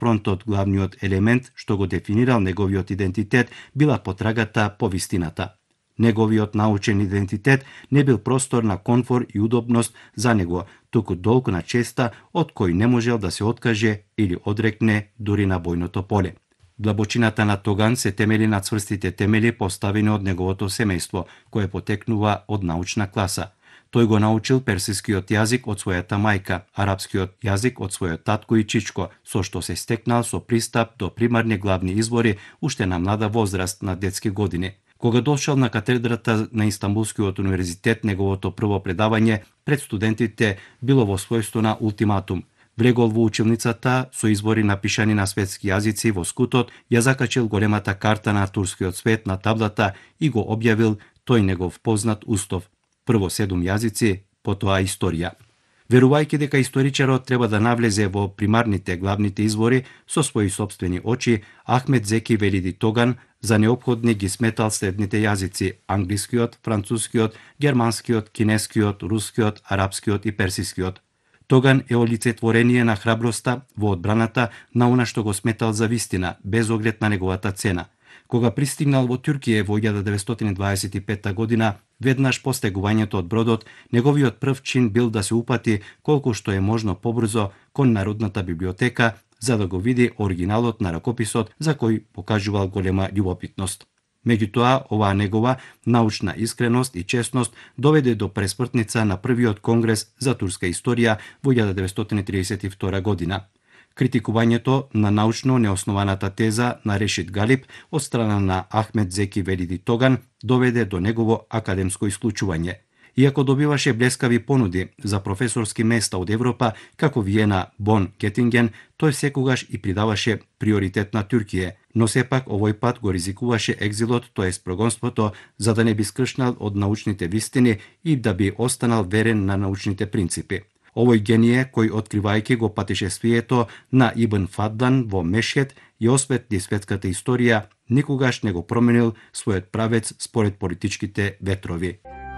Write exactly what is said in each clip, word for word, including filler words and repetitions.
фронтот главниот елемент што го дефинирал неговиот идентитет била потрагата по вистината. Неговиот научен идентитет не бил простор на комфор и удобност за него, туку долг на честа од кој не можел да се откаже или одрекне дури на бојното поле. Длабочината на Тоган се темели на цврстите темели поставени од неговото семејство, кое потекнува од научна класа. Тој го научил персискиот јазик од својата мајка, арапскиот јазик од својот татко и чичко, со што се стекнал со пристап до примарни главни извори уште на млада возраст на детски години. Кога дошол на катедрата на Истанбулскиот универзитет, неговото прво предавање пред студентите било во својство на ултиматум. Влегол во училницата со избори напишани на светски јазици во скутот, ја закачил големата карта на турскиот свет на таблата и го објавил тој негов познат устов. Прво седум јазици, потоа историја. Верувајќи дека историчарот треба да навлезе во примарните главните извори со своји сопствени очи, Ахмед Зеки Велиди Тоган за неопходни ги сметал следните јазици: англискиот, францускиот, германскиот, кинескиот, рускиот, арапскиот и персискиот. Тоган е олицетворение на храброста во одбраната на она што го сметал за вистина, без оглед на неговата цена. Кога пристигнал во Туркија во илјада деветстотини дваесет и петта година, веднаш по стегувањето од бродот, неговиот прв чин бил да се упати колку што е можно побрзо кон Народната библиотека, за да го види оригиналот на ракописот за кој покажувал голема љубопитност. Меѓутоа, оваа негова научна искреност и честност доведе до пресмртница на првиот конгрес за турска историја во илјада деветстотини триесет и втора година. Критикувањето на научно неоснованата теза на Решид Галип од страна на Ахмед Зеки Велиди Тоган доведе до негово академско исклучување. Иако добиваше блескави понуди за професорски места од Европа, како Виена, Бон, Кетинген, тој секогаш и придаваше приоритет на Туркија, но сепак овој пат го ризикуваше екзилот, тоест прогонството, за да не би скршнал од научните вистини и да би останал верен на научните принципи. Овој гение, кој откривајќи го патишествието на Ибн Фаддан во Мешхед и осветли светската историја, никогаш не го променил својот правец според политичките ветрови.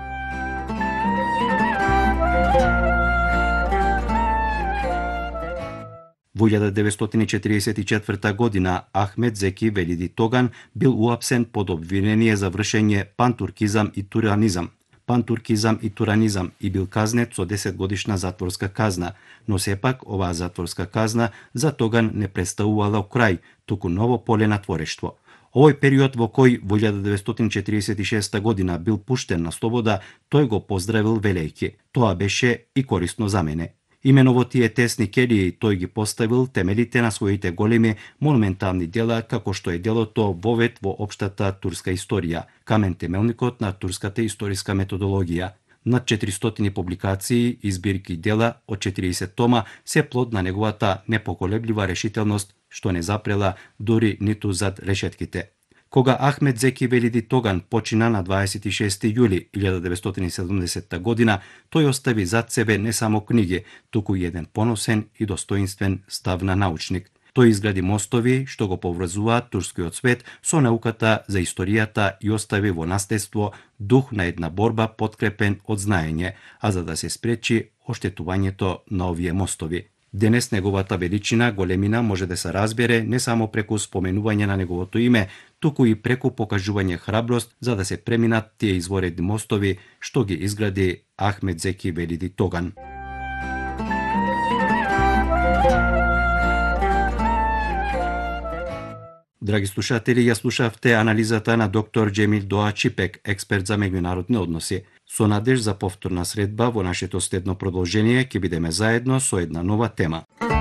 Во илјада деветстотини четириесет и четврта година Ахмед Зеки Велиди Тоган бил уапсен под обвинение за вршење пантуркизам и туранизам. Пантуркизам и туранизам и бил казнет со десет годишна затворска казна, но сепак оваа затворска казна за Тоган не представувала крај, туку ново поле на творештво. Овој период во кој во илјада деветстотини четириесет и шеста година бил пуштен на слобода, тој го поздравил велејќи. Тоа беше и корисно за мене. Имено во тие тесни келии тој ги поставил темелите на своите големи монументални дела, како што е делото Вовет во општата турска историја, камен темелникот на турската историска методологија. Над четиристотини публикации и збирки дела од четириесет тома се плод на неговата непоколеблива решителност, што не запрела дури ниту зад решетките. Кога Ахмед Зеки Велиди Тоган почина на дваесет и шести јули илјада деветстотини и седумдесетта година, тој остави зад себе не само книги, туку и еден поносен и достоинствен став на научник. Тој изгради мостови што го поврзуваат турскиот свет со науката за историјата и остави во наследство дух на една борба подкрепен од знаење, а за да се спречи оштетувањето на овие мостови. Денес неговата величина, големина може да се разбере не само преку споменување на неговото име, туку и преку покажување храброст за да се преминат тие изворедни мостови што ги изгради Ахмед Зеки Велиди Тоган. Драги слушатели, ја слушавте анализата на доктор Џемил Доа Чипек, експерт за меѓународни односи. Со надеж за повторна средба во нашето следно продолжение ќе бидеме заедно со една нова тема.